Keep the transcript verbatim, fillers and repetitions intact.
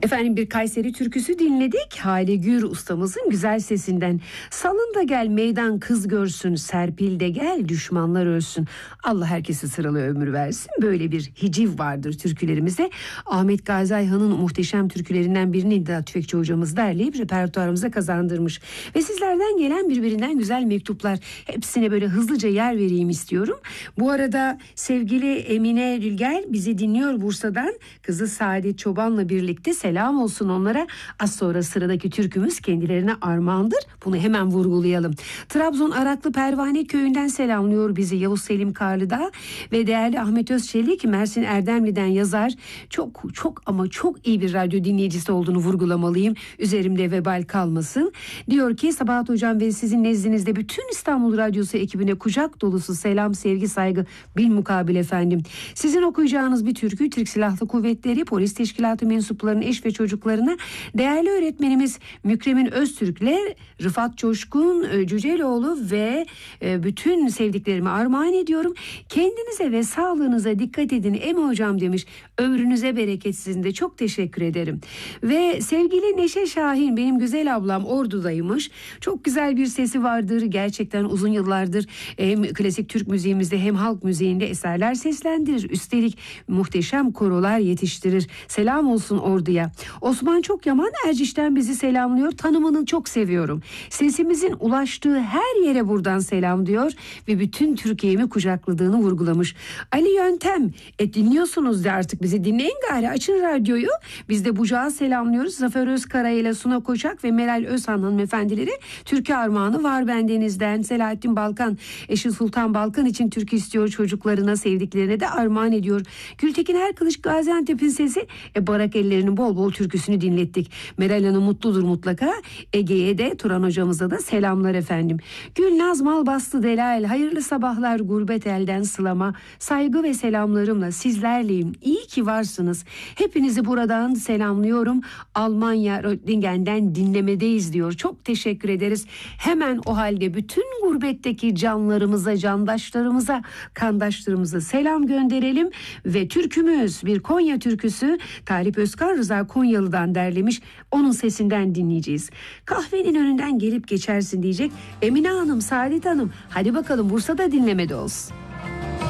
Efendim bir Kayseri türküsü dinledik. Hale Gür ustamızın güzel sesinden. Salın da gel meydan kız görsün, serpil de gel düşmanlar ölsün. Allah herkese sıralı ömür versin. Böyle bir hiciv vardır türkülerimizde. Ahmet Gazi Ayhan'ın muhteşem türkülerinden birini İddia Tüfekçi hocamız derleyip repertuarımıza kazandırmış. Ve sizlerden gelen birbirinden güzel mektuplar. Hepsine böyle hızlıca yer vereyim istiyorum. Bu arada sevgili Emine Dülger bizi dinliyor Bursa'dan. Kızı Saadet Çoban'la birlikte selam olsun onlara. Az sonra sıradaki türkümüz kendilerine armağandır. Bunu hemen vurgulayalım. Trabzon Araklı Pervane Köyü'nden selamlıyor bizi Yavuz Selim Karlı'da ve değerli Ahmet Özçelik Mersin Erdemli'den yazar. Çok çok ama çok iyi bir radyo dinleyicisi olduğunu vurgulamalıyım. Üzerimde vebal kalmasın. Diyor ki Sabahat Hocam ve sizin nezdinizde bütün İstanbul Radyosu ekibine kucak dolusu selam, sevgi, saygı bilmukabil efendim. Sizin okuyacağınız bir türkü Türk Silahlı Kuvvetleri Polis Teşkilatı mensuplarının eş ve çocuklarına değerli öğretmenimiz Mükremin Öztürk'le Rıfat Coşkun Cüceloğlu ve bütün sevdiklerimi armağan ediyorum. Kendinize ve sağlığınıza dikkat edin Emi Hocam demiş. Ömrünüze bereket, sizin de çok teşekkür ederim. Ve sevgili Neşe Şahin, benim güzel ablam Ordu'daymış. Çok güzel bir sesi vardır. Gerçekten uzun yıllardır hem klasik Türk müziğimizde hem halk müziğinde eserler seslendirir. Üstelik muhteşem korolar yetiştirir. Selam olsun Ordu'ya. Osman Çokyaman Erciş'ten bizi selamlıyor. Tanımını çok seviyorum. Sesimizin ulaştığı her yere buradan selam diyor ve bütün Türkiye'mi kucakladığını vurgulamış. Ali Yöntem, e dinliyorsunuz da artık bizi dinleyin gari, açın radyoyu. Biz de Bucak'a selamlıyoruz. Zafer Özkara ile Suna Koçak ve Meral Özhan hanımefendileri türkü armağanı var bendenizden. Selahattin Balkan eşi Sultan Balkan için türkü istiyor, çocuklarına, sevdiklerine de armağan ediyor. Gültekin Erkılıç Gaziantep'in sesi, e, Barak ellerinin bol bol türküsünü dinlettik. Meral Hanım mutludur mutlaka. Ege'ye de Turan hocamıza da selamlar efendim. Gülnaz Malbastı Delal, hayırlı sabahlar gurbet elden sılama. Saygı ve selamlarımla sizlerleyim. İyi ki varsınız. Hepinizi buradan selamlıyorum. Almanya Röttlingen'den dinlemedeyiz diyor. Çok teşekkür ederiz. Hemen o halde bütün gurbetteki canlarımıza, candaşlarımıza, kandaşlarımıza selam gönderelim ve türkümüz bir Konya türküsü Talip Özkan Rıza Konyalı'dan derlemiş. Onun sesinden dinleyeceğiz. Kahvenin önünden gelip geçersin diyecek Emine Hanım, Saadet Hanım. Hadi bakalım Bursa'da dinlemede olsun.